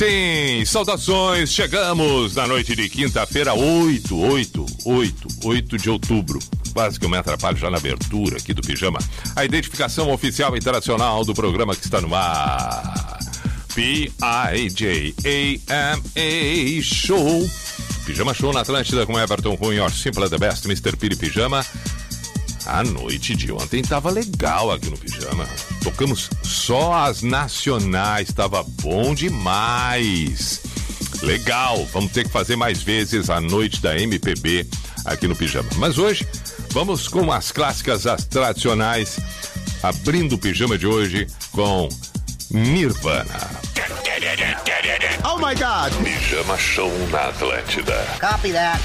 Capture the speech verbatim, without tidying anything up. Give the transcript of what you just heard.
sim, saudações, chegamos na noite de quinta-feira, oito, oito, oito, oito de outubro. Quase que eu me atrapalho já na abertura aqui do Pijama. A identificação oficial internacional do programa que está no ar. P I J A M A Show. Pijama Show na Atlântida com Everton Cunha, Your Simple the Best, mister Piri Pijama. A noite de ontem tava legal aqui no Pijama. Tocamos só as nacionais, tava bom demais. Legal, vamos ter que fazer mais vezes a noite da M P B aqui no Pijama. Mas hoje, vamos com as clássicas, as tradicionais, abrindo o Pijama de hoje com Nirvana. Oh my God! Pijama Show na Atlântida. Copy that.